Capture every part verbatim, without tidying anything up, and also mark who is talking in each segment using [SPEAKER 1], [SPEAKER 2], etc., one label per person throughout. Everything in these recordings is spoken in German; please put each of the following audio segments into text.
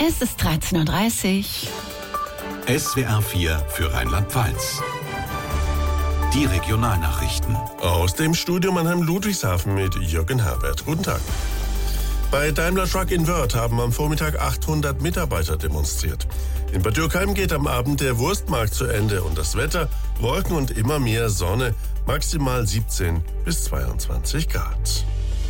[SPEAKER 1] Es ist dreizehn Uhr dreißig.
[SPEAKER 2] S W R vier für Rheinland-Pfalz. Die Regionalnachrichten.
[SPEAKER 3] Aus dem Studio Mannheim-Ludwigshafen mit Jürgen Herbert. Guten Tag. Bei Daimler Truck in Wörth haben am Vormittag achthundert Mitarbeiter demonstriert. In Bad Dürkheim geht am Abend der Wurstmarkt zu Ende und das Wetter, Wolken und immer mehr Sonne, maximal siebzehn bis zweiundzwanzig Grad.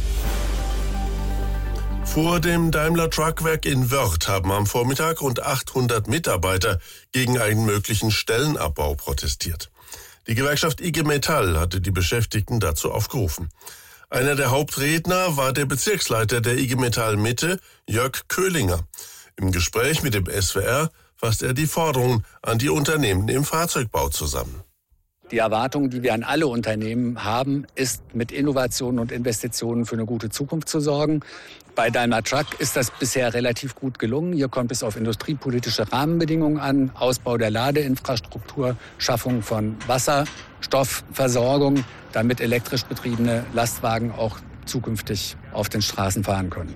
[SPEAKER 3] Vor dem Daimler Truckwerk in Wörth haben am Vormittag rund achthundert Mitarbeiter gegen einen möglichen Stellenabbau protestiert. Die Gewerkschaft I G Metall hatte die Beschäftigten dazu aufgerufen. Einer der Hauptredner war der Bezirksleiter der I G Metall Mitte, Jörg Köhlinger. Im Gespräch mit dem S W R fasst er die Forderungen an die Unternehmen im Fahrzeugbau zusammen.
[SPEAKER 4] Die Erwartung, die wir an alle Unternehmen haben, ist, mit Innovationen und Investitionen für eine gute Zukunft zu sorgen. Bei Daimler Truck ist das bisher relativ gut gelungen. Hier kommt es auf industriepolitische Rahmenbedingungen an, Ausbau der Ladeinfrastruktur, Schaffung von Wasserstoffversorgung, damit elektrisch betriebene Lastwagen auch zukünftig auf den Straßen fahren können.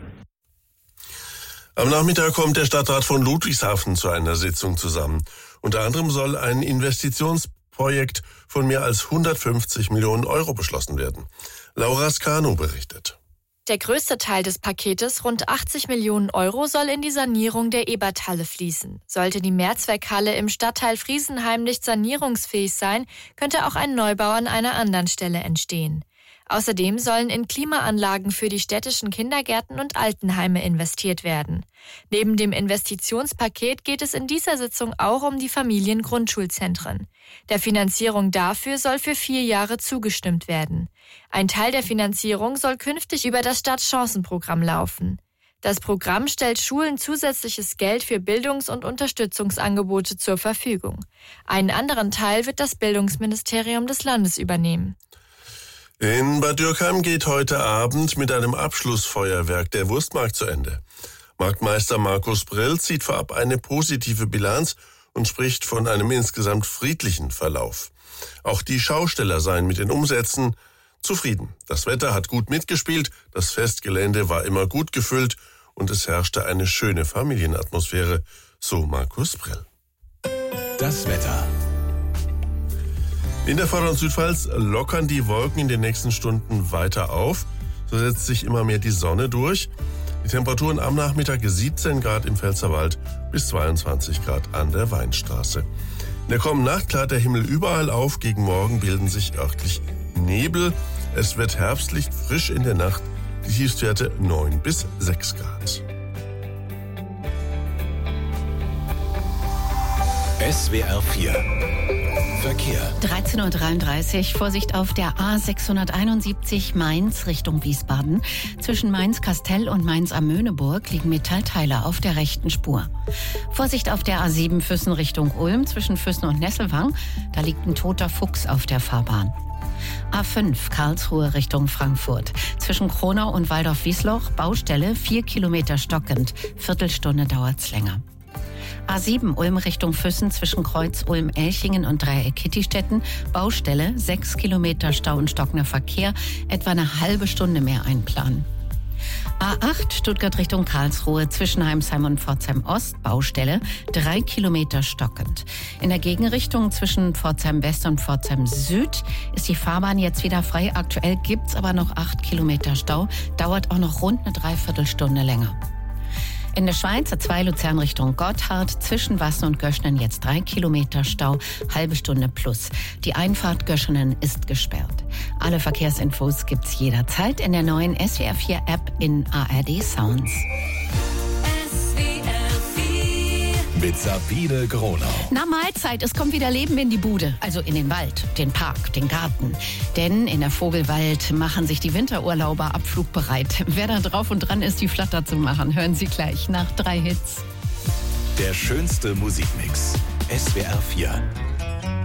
[SPEAKER 3] Am Nachmittag kommt der Stadtrat von Ludwigshafen zu einer Sitzung zusammen. Unter anderem soll ein Investitionsprojekt von mehr als hundertfünfzig Millionen Euro beschlossen werden. Laura Skano berichtet.
[SPEAKER 5] Der größte Teil des Paketes, rund achtzig Millionen Euro, soll in die Sanierung der Eberthalle fließen. Sollte die Mehrzweckhalle im Stadtteil Friesenheim nicht sanierungsfähig sein, könnte auch ein Neubau an einer anderen Stelle entstehen. Außerdem sollen in Klimaanlagen für die städtischen Kindergärten und Altenheime investiert werden. Neben dem Investitionspaket geht es in dieser Sitzung auch um die Familiengrundschulzentren. Der Finanzierung dafür soll für vier Jahre zugestimmt werden. Ein Teil der Finanzierung soll künftig über das Stadtchancenprogramm laufen. Das Programm stellt Schulen zusätzliches Geld für Bildungs- und Unterstützungsangebote zur Verfügung. Einen anderen Teil wird das Bildungsministerium des Landes übernehmen.
[SPEAKER 3] In Bad Dürkheim geht heute Abend mit einem Abschlussfeuerwerk der Wurstmarkt zu Ende. Marktmeister Markus Brill zieht vorab eine positive Bilanz und spricht von einem insgesamt friedlichen Verlauf. Auch die Schausteller seien mit den Umsätzen zufrieden. Das Wetter hat gut mitgespielt, das Festgelände war immer gut gefüllt und es herrschte eine schöne Familienatmosphäre, so Markus Brill.
[SPEAKER 2] Das Wetter.
[SPEAKER 3] In der Vorder- und Südpfalz lockern die Wolken in den nächsten Stunden weiter auf. So setzt sich immer mehr die Sonne durch. Die Temperaturen am Nachmittag siebzehn Grad im Pfälzerwald bis zweiundzwanzig Grad an der Weinstraße. In der kommenden Nacht klart der Himmel überall auf. Gegen Morgen bilden sich örtlich Nebel. Es wird herbstlich frisch in der Nacht. Die Tiefstwerte neun bis sechs Grad.
[SPEAKER 2] S W R vier Verkehr.
[SPEAKER 1] dreizehn Uhr dreiunddreißig. Vorsicht auf der A sechshunderteinundsiebzig Mainz Richtung Wiesbaden. Zwischen Mainz-Kastell und Mainz am Möhneburg liegen Metallteile auf der rechten Spur. Vorsicht auf der A sieben Füssen Richtung Ulm. Zwischen Füssen und Nesselwang. Da liegt ein toter Fuchs auf der Fahrbahn. A fünf Karlsruhe Richtung Frankfurt. Zwischen Kronau und Waldorf-Wiesloch Baustelle, vier Kilometer stockend. Viertelstunde dauert's länger. A sieben Ulm Richtung Füssen zwischen Kreuz Ulm-Elchingen und Dreieck-Kittistetten. Baustelle, sechs Kilometer Stau und stockender Verkehr, etwa eine halbe Stunde mehr einplanen. A acht Stuttgart Richtung Karlsruhe zwischen Heimsheim und Pforzheim-Ost. Baustelle, drei Kilometer stockend. In der Gegenrichtung zwischen Pforzheim-West und Pforzheim-Süd ist die Fahrbahn jetzt wieder frei. Aktuell gibt's aber noch acht Kilometer Stau. Dauert auch noch rund eine Dreiviertelstunde länger. In der Schweiz A zwei Luzern Richtung Gotthard, zwischen Wassen und Göschenen jetzt drei Kilometer Stau, halbe Stunde plus. Die Einfahrt Göschenen ist gesperrt. Alle Verkehrsinfos gibt's jederzeit in der neuen S W R vier App in A R D Sounds.
[SPEAKER 2] Mit Sabine Gronau.
[SPEAKER 1] Na Mahlzeit, es kommt wieder Leben in die Bude, also in den Wald, den Park, den Garten. Denn in der Vogelwald machen sich die Winterurlauber abflugbereit. Wer da drauf und dran ist, die Flatter zu machen, hören Sie gleich nach drei Hits.
[SPEAKER 2] Der schönste Musikmix. S W R vier.